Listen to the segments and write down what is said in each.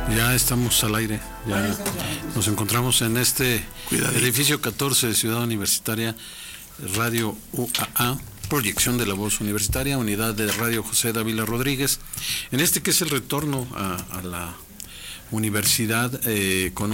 Ya estamos al aire, ya nos encontramos en este edificio 14 de Ciudad Universitaria, Radio UAA, proyección de la voz universitaria, unidad de radio José Dávila Rodríguez, en este que es el retorno a la universidad, con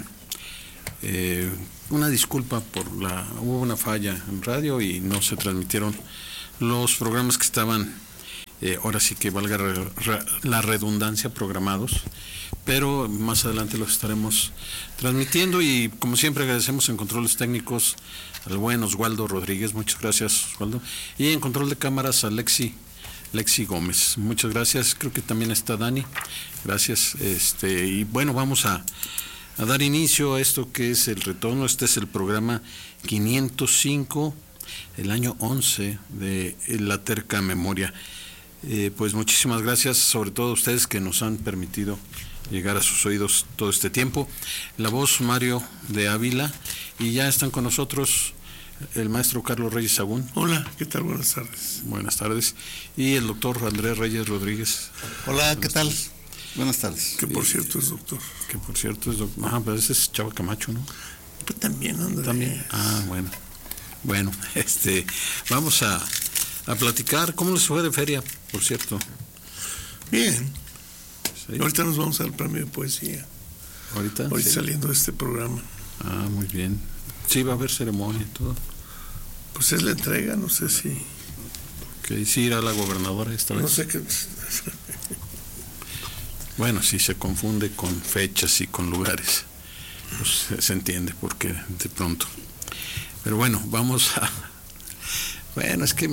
una disculpa por hubo una falla en radio y no se transmitieron los programas que estaban, ahora sí que valga la redundancia, programados, pero más adelante los estaremos transmitiendo. Y como siempre agradecemos en controles técnicos al buen Oswaldo Rodríguez, muchas gracias Oswaldo, y en control de cámaras a Lexi Gómez, muchas gracias. Creo que también está Dani, gracias. Y bueno, vamos a dar inicio a esto que es el retorno. Este es el programa 505, el año 11 de La Terca Memoria. Pues muchísimas gracias, sobre todo a ustedes que nos han permitido llegar a sus oídos todo este tiempo. La voz Mario de Ávila, y ya están con nosotros el maestro Carlos Reyes Sagún. Hola, ¿qué tal? Buenas tardes. Buenas tardes. Y el doctor Andrés Reyes Rodríguez. Hola, ¿qué tal? Buenas tardes. Que por cierto es doctor. Que por cierto es doctor. Ah, pero ese es Chava Camacho, ¿no? Pues también, Andrés. También. Ah, bueno. Bueno, vamos a platicar. ¿Cómo les fue de feria, por cierto? Bien. ¿Sí? Ahorita nos vamos al premio de poesía. ¿Ahorita? Hoy Sí. saliendo de este programa. Ah, muy bien. Sí, va a haber ceremonia y todo. Pues es la entrega, no sé si... Que sí irá la gobernadora esta vez. No sé qué... Bueno, si se confunde con fechas y con lugares, pues se entiende porque de pronto. Pero bueno, vamos a... Bueno, es que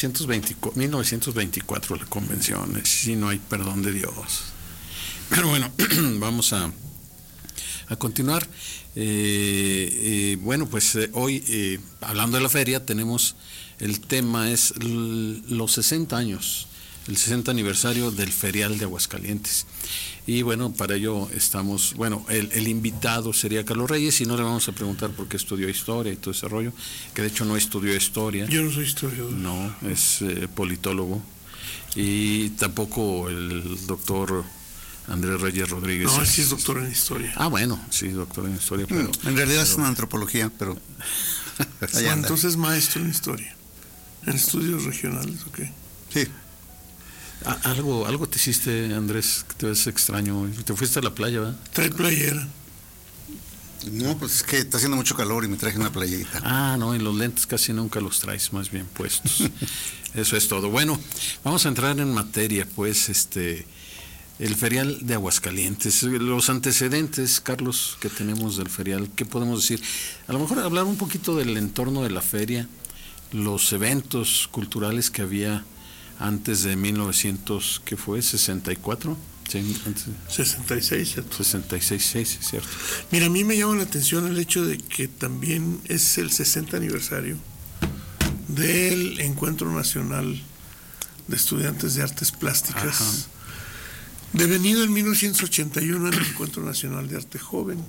1924 la convención, si no hay perdón de Dios. Pero bueno, vamos a continuar. Bueno, pues hoy, hablando de la feria, tenemos, el tema es los 60 años, el 60 aniversario del Ferial de Aguascalientes. Y bueno, para ello estamos, bueno, el invitado sería Carlos Reyes, y no le vamos a preguntar por qué estudió historia y todo ese rollo, que de hecho no estudió historia. Yo no soy historiador. No, es politólogo. Y tampoco el doctor Andrés Reyes Rodríguez. No, sí es doctor en historia. Ah, bueno, sí, doctor en historia, pero... En realidad es una antropología, pero... Bueno, entonces maestro en historia. En estudios regionales, ¿ok? Sí. Algo te hiciste, Andrés, que te ves extraño. Te fuiste a la playa, ¿verdad? Trae playera. No, pues es que está haciendo mucho calor y me traje una playerita. Ah, no, y los lentes casi nunca los traes, más bien puestos. Eso es todo. Bueno, vamos a entrar en materia, pues, el Ferial de Aguascalientes, los antecedentes, Carlos, que tenemos del Ferial. ¿Qué podemos decir? A lo mejor hablar un poquito del entorno de la feria, los eventos culturales que había antes de 1900, ¿qué fue? ¿64? Sí, 66, ¿cierto? 66, sí, cierto. Mira, a mí me llama la atención el hecho de que también es el 60 aniversario del Encuentro Nacional de Estudiantes de Artes Plásticas. Ajá. Devenido en 1981 en el Encuentro Nacional de Arte Joven,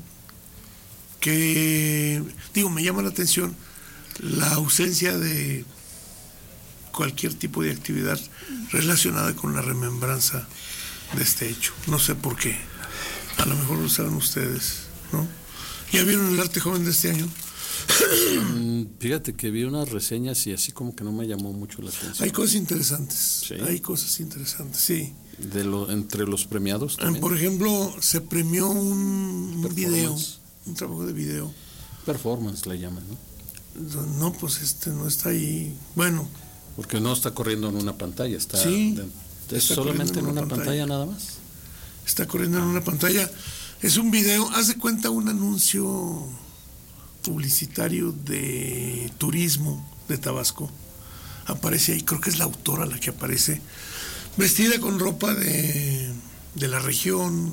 que, me llama la atención la ausencia de cualquier tipo de actividad relacionada con la remembranza de este hecho. No sé por qué. A lo mejor lo saben ustedes, ¿no? ¿Ya vieron el Arte Joven de este año? Fíjate que vi unas reseñas y así como que no me llamó mucho la atención. Hay cosas interesantes. ¿Sí? Hay cosas interesantes, sí. Entre los premiados también. Por ejemplo, se premió un video, un trabajo de video. Performance le llaman, ¿no? No, pues no está ahí. Bueno. Porque no está corriendo en una pantalla, está solamente en una pantalla nada más. Está corriendo en una pantalla. Es un video, haz de cuenta un anuncio publicitario de turismo de Tabasco. Aparece ahí, creo que es la autora la que aparece, vestida con ropa de la región,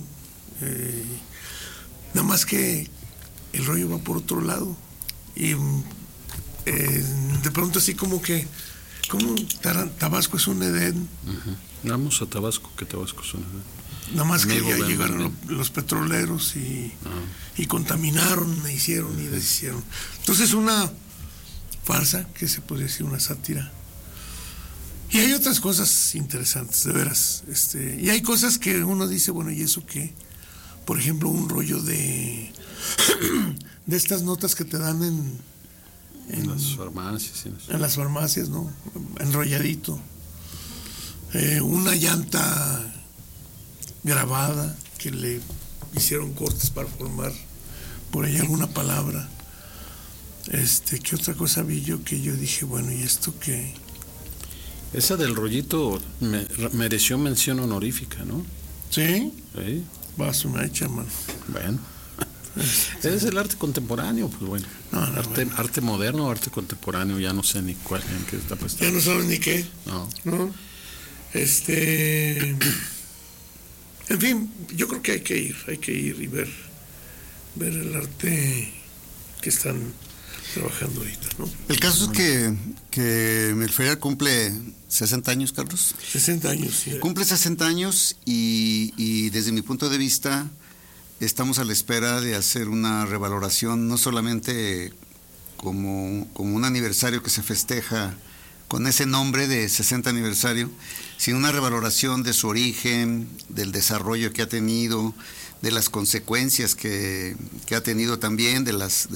nada más que el rollo va por otro lado. Y de pronto así como Tabasco es un Edén. Uh-huh. Vamos a Tabasco, que Tabasco es un Edén. Nada más que ya llegaron los petroleros y contaminaron, hicieron y deshicieron. Entonces una farsa, que se podría decir una sátira. Y hay otras cosas interesantes, de veras. Y hay cosas que uno dice, bueno, ¿y eso qué? por ejemplo, un rollo de estas notas que te dan en las farmacias. Sí. En las farmacias, ¿no? Enrolladito. Una llanta grabada que le hicieron cortes para formar por ahí alguna palabra. ¿Qué otra cosa vi yo que yo dije, bueno, ¿y esto qué? Esa del rollito mereció mención honorífica, ¿no? ¿Sí? Sí. Vas una hecha, mano. Bueno. Es el arte contemporáneo, pues bueno. Arte moderno o arte contemporáneo, ya no sé ni cuál, en qué está puesto. Ya no sabes ni qué. No. En fin, yo creo que hay que ir y ver el arte que están trabajando ahorita, ¿no? El caso es que el ferial cumple 60 años, Carlos. 60 años, sí. Cumple 60 años y desde mi punto de vista estamos a la espera de hacer una revaloración, no solamente como un aniversario que se festeja con ese nombre de 60 aniversario, sino una revaloración de su origen, del desarrollo que ha tenido, de las consecuencias que ha tenido también, de las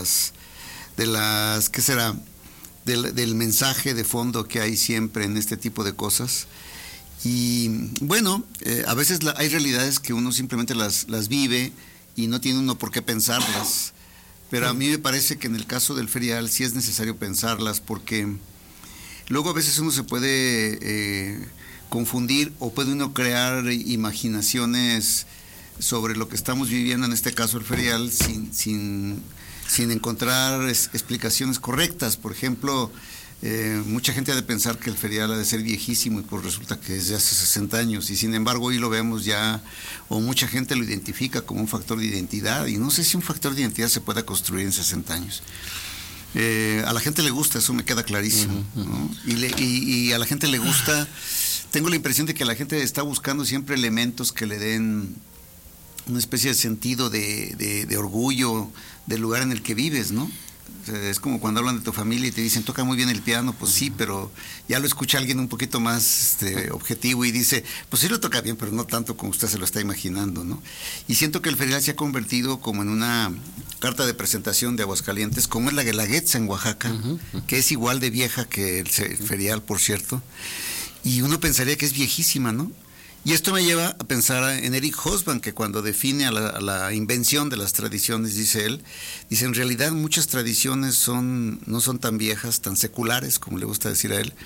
¿qué será? Del mensaje de fondo que hay siempre en este tipo de cosas. Y bueno, a veces hay realidades que uno simplemente las vive y no tiene uno por qué pensarlas, pero a mí me parece que en el caso del ferial sí es necesario pensarlas, porque luego a veces uno se puede confundir o puede uno crear imaginaciones sobre lo que estamos viviendo, en este caso el ferial, sin encontrar explicaciones correctas. Por ejemplo, mucha gente ha de pensar que el ferial ha de ser viejísimo y pues resulta que es de hace 60 años y sin embargo hoy lo vemos ya, o mucha gente lo identifica como un factor de identidad, y no sé si un factor de identidad se pueda construir en 60 años. A la gente le gusta, eso me queda clarísimo, ¿no? Y a la gente le gusta, tengo la impresión de que la gente está buscando siempre elementos que le den una especie de sentido de orgullo del lugar en el que vives, ¿no? O sea, es como cuando hablan de tu familia y te dicen, toca muy bien el piano, pues sí, pero ya lo escucha alguien un poquito más objetivo y dice, pues sí lo toca bien, pero no tanto como usted se lo está imaginando, ¿no? Y siento que el ferial se ha convertido como en una carta de presentación de Aguascalientes, como es la Guelaguetza en Oaxaca, que es igual de vieja que el ferial, por cierto, y uno pensaría que es viejísima, ¿no? Y esto me lleva a pensar en Eric Hobsbawm, que cuando define a la invención de las tradiciones, dice él, dice, en realidad muchas tradiciones no son tan viejas, tan seculares, como le gusta decir a él.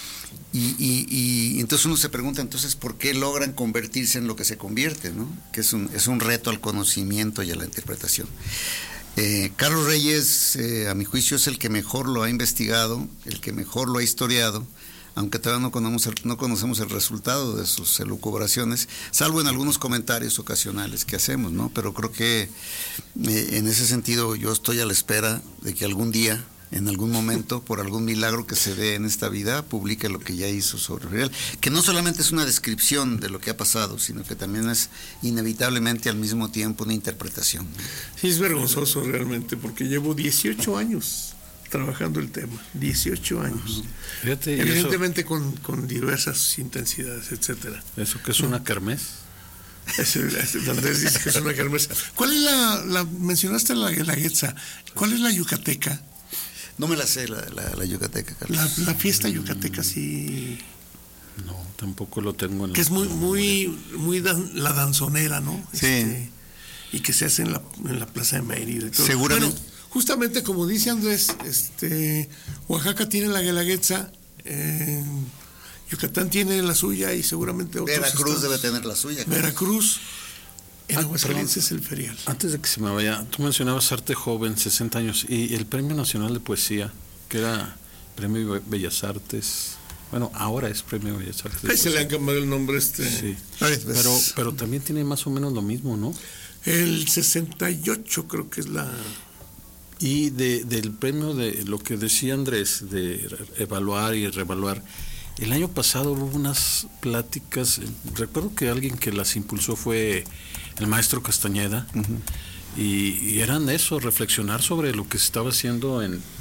Y entonces uno se pregunta, entonces, ¿por qué logran convertirse en lo que se convierte, ¿no? Que es un reto al conocimiento y a la interpretación. Carlos Reyes, a mi juicio, es el que mejor lo ha investigado, el que mejor lo ha historiado, aunque todavía no conocemos el resultado de sus elucubraciones, salvo en algunos comentarios ocasionales que hacemos, ¿no? Pero creo que en ese sentido yo estoy a la espera de que algún día, en algún momento, por algún milagro que se dé en esta vida, publique lo que ya hizo sobre el ferial, que no solamente es una descripción de lo que ha pasado, sino que también es inevitablemente al mismo tiempo una interpretación. Sí, es vergonzoso realmente, porque llevo 18 años trabajando el tema, 18 años. Fíjate, evidentemente con diversas intensidades, etcétera. ¿Eso que es una kermés? Andrés dice que es una kermés. ¿Cuál es mencionaste la Guelaguetza, ¿cuál es la yucateca? No me la sé, la yucateca, Carlos. La fiesta yucateca, sí. No, tampoco lo tengo en que es muy la danzonera, ¿no? Sí. Y que se hace en la Plaza de Mérida y todo. Seguramente. Bueno, justamente como dice Andrés, Oaxaca tiene la Guelaguetza, Yucatán tiene la suya y seguramente otros Veracruz estados. debe tener la suya. Veracruz, en Aguascalientes es el ferial. Antes de que se me vaya, tú mencionabas Arte Joven, 60 años, y el Premio Nacional de Poesía, que era Premio Bellas Artes, ahora es Premio Bellas Artes. Ahí se le han cambiado el nombre Sí, pero también tiene más o menos lo mismo, ¿no? El 68 creo que es la... Y del premio de lo que decía Andrés, de evaluar y reevaluar, el año pasado hubo unas pláticas, recuerdo que alguien que las impulsó fue el maestro Castañeda, y eran eso, reflexionar sobre lo que se estaba haciendo en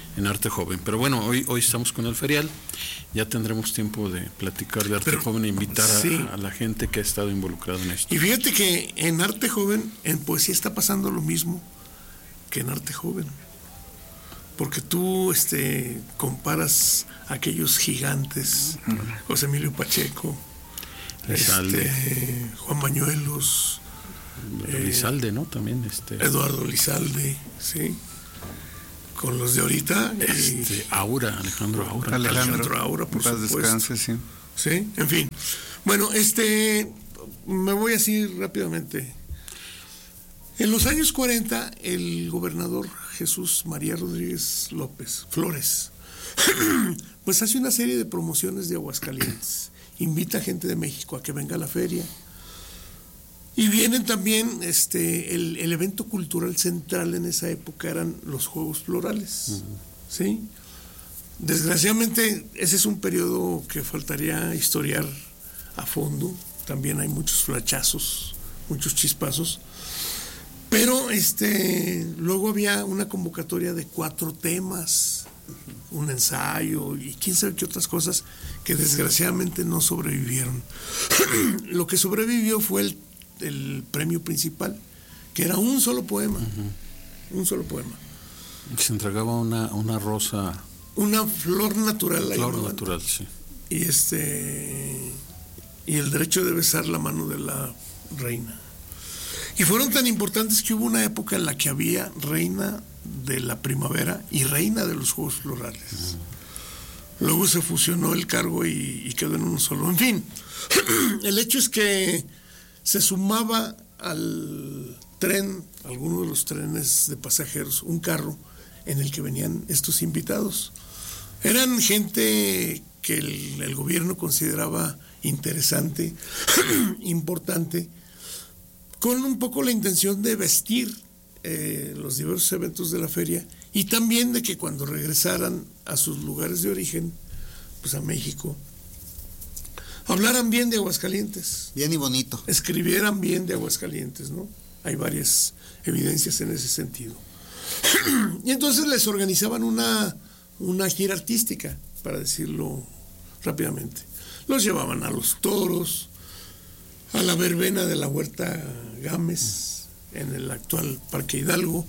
en Arte Joven. Pero bueno, hoy estamos con el ferial, ya tendremos tiempo de platicar de Arte Joven e invitar a la gente que ha estado involucrada en esto. Y fíjate que en Arte Joven, en poesía está pasando lo mismo que en Arte Joven. Porque tú comparas aquellos gigantes, José Emilio Pacheco, Juan Bañuelos, Lizalde, ¿no? También Eduardo Lizalde, sí, con los de ahorita, Alejandro Aura, por supuesto. Descanse, sí. Sí, en fin. Bueno, me voy así rápidamente. En los años 40, el gobernador Jesús María Rodríguez López Flores, pues hace una serie de promociones de Aguascalientes. Invita a gente de México a que venga a la feria. Y vienen también, el evento cultural central en esa época eran los Juegos Florales. ¿Sí? Desgraciadamente, ese es un periodo que faltaría historiar a fondo. También hay muchos flachazos, muchos chispazos. Pero luego había una convocatoria de 4 temas, un ensayo y quién sabe qué otras cosas que desgraciadamente no sobrevivieron. Lo que sobrevivió fue el premio principal, que era un solo poema. Un solo poema. Se entregaba una rosa. Una flor natural. Flor natural, sí. Y y el derecho de besar la mano de la reina. Y fueron tan importantes que hubo una época en la que había reina de la primavera y reina de los Juegos Florales. Luego se fusionó el cargo y quedó en uno solo. En fin, el hecho es que se sumaba al tren, alguno de los trenes de pasajeros, un carro en el que venían estos invitados. Eran gente que el gobierno consideraba interesante, importante, con un poco la intención de vestir los diversos eventos de la feria y también de que cuando regresaran a sus lugares de origen, pues a México, hablaran bien de Aguascalientes. Bien y bonito. Escribieran bien de Aguascalientes, ¿no? Hay varias evidencias en ese sentido. Y entonces les organizaban una gira artística, para decirlo rápidamente. Los llevaban a los toros, a la verbena de la Huerta Gámez, en el actual Parque Hidalgo,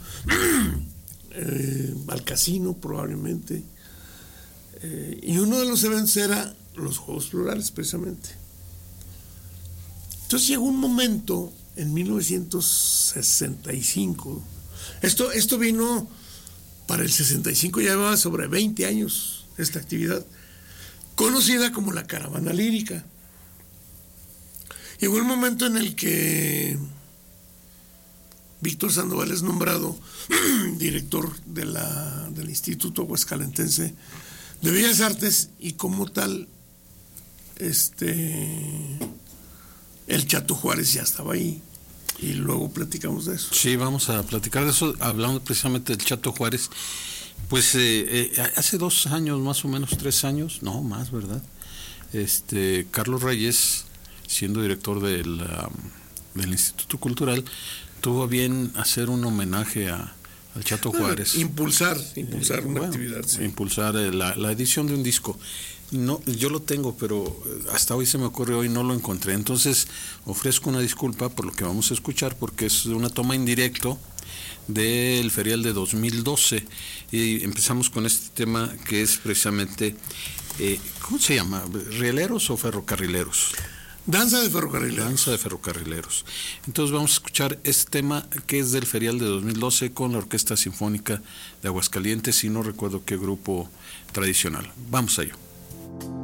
al casino probablemente. Y uno de los eventos era los Juegos Florales, precisamente. Entonces llegó un momento, en 1965, esto vino para el 65, ya llevaba sobre 20 años esta actividad, conocida como la Caravana Lírica. Llegó el momento en el que Víctor Sandoval es nombrado director del Instituto Aguascalentense de Bellas Artes y como tal, el Chato Juárez ya estaba ahí y luego platicamos de eso. Sí, vamos a platicar de eso, hablando precisamente del Chato Juárez. Pues hace 2 años, más o menos 3 años, no más, ¿verdad? Carlos Reyes, siendo director del Instituto Cultural, tuvo bien hacer un homenaje al Chato Juárez. Impulsar una actividad. Sí. Impulsar la edición de un disco. No, yo lo tengo, pero hasta hoy se me ocurrió y no lo encontré. Entonces ofrezco una disculpa por lo que vamos a escuchar, porque es una toma en directo del ferial de 2012 y empezamos con este tema que es precisamente, ¿cómo se llama? ¿Rieleros o ferrocarrileros? Danza de ferrocarrileros. Danza de ferrocarrileros. Entonces vamos a escuchar este tema que es del ferial de 2012 con la Orquesta Sinfónica de Aguascalientes y no recuerdo qué grupo tradicional. Vamos a ello.